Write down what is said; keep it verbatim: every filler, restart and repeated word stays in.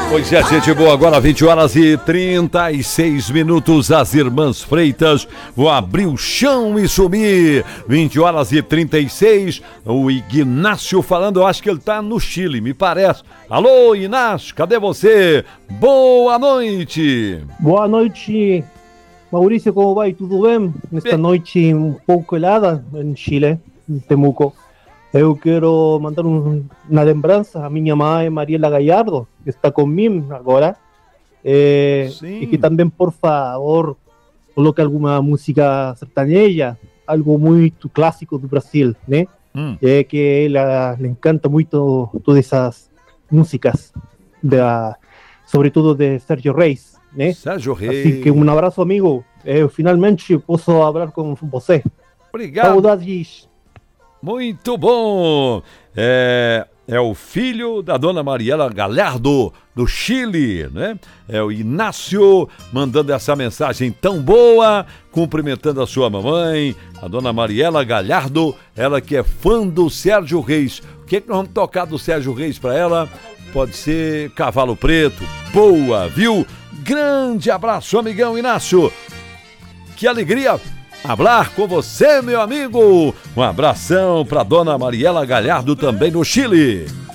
Pois é, gente boa, agora vinte horas e trinta e seis minutos, as irmãs Freitas vão abrir o chão e sumir. vinte horas e trinta e seis, o Ignácio falando, eu acho que ele tá no Chile, me parece. Alô, Inácio, cadê você? Boa noite. Boa noite, Maurício, como vai? Tudo bem? Nesta bem. Noite um pouco helada em Chile, em Temuco. Eu quero mandar um, uma lembrança à minha mãe, Mariela Gallardo, que está comigo agora. É, e que também, por favor, coloque alguma música sertaneja, algo muito clássico do Brasil, né? Hum. É que ela lhe encanta muito todas essas músicas, da, sobretudo de Sérgio Reis, né? Sérgio Reis. Assim que um abraço, amigo. Eu finalmente posso falar com você. Obrigado. Saudades. Muito bom! É, é o filho da dona Mariela Gallardo, do Chile, né? É o Inácio mandando essa mensagem tão boa, cumprimentando a sua mamãe, a dona Mariela Gallardo, ela que é fã do Sérgio Reis. O que, é que nós vamos tocar do Sérgio Reis para ela? Pode ser Cavalo Preto. Boa, viu? Grande abraço, amigão Inácio. Que alegria falar com você, meu amigo. Um abração para dona Mariela Gallardo também no Chile.